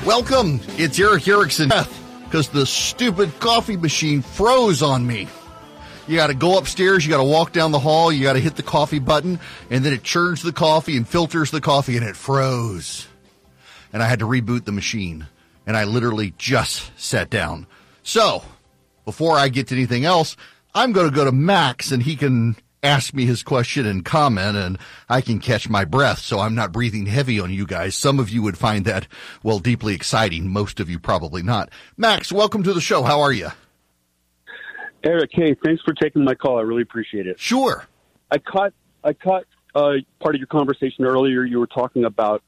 Welcome. It's Eric Erickson because the stupid coffee machine froze on me. You got to go upstairs, you got to walk down the hall, you got to hit the coffee button, and then it churns the coffee and filters the coffee, and it froze. And I had to reboot the machine, and I literally just sat down. So, before I get to anything else, I'm going to go to Max, and he can ask me his question and comment, and I can catch my breath so I'm not breathing heavy on you guys. Some of you would find that, well, deeply exciting. Most of you probably not. Max, welcome to the show. How are you? Eric, hey, thanks for taking my call. I really appreciate it. Sure. I caught part of your conversation earlier. You were talking about,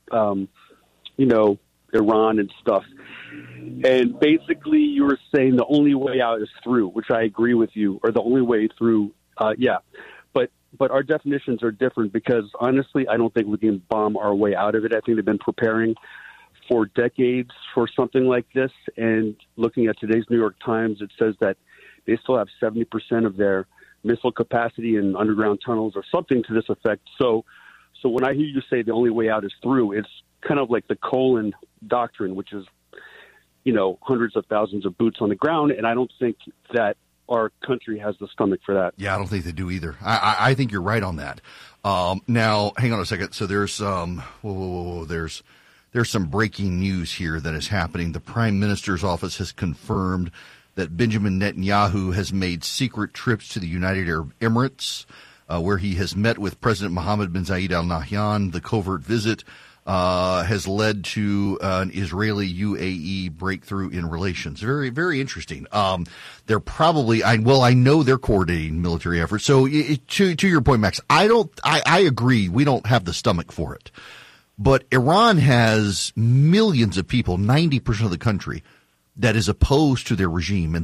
Iran and stuff. And basically you were saying the only way out is through, which I agree with you, or the only way through, yeah. But our definitions are different because, honestly, I don't think we can bomb our way out of it. I think they've been preparing for decades for something like this. And looking at today's New York Times, it says that they still have 70% of their missile capacity in underground tunnels or something to this effect. So when I hear you say the only way out is through, it's kind of like the Colin doctrine, which is, hundreds of thousands of boots on the ground. And I don't think that our country has the stomach for that. Yeah, I don't think they do either. I think you're right on that. Now, hang on a second. So there's there's some breaking news here that is happening. The Prime Minister's office has confirmed that Benjamin Netanyahu has made secret trips to the United Arab Emirates, where he has met with President Mohammed bin Zayed Al Nahyan. The covert visit has led to an Israeli-UAE breakthrough in relations. Very, very interesting. They're probably, I know they're coordinating military efforts. So to your point, Max, I agree. We don't have the stomach for it. But Iran has millions of people, 90% of the country, that is opposed to their regime. And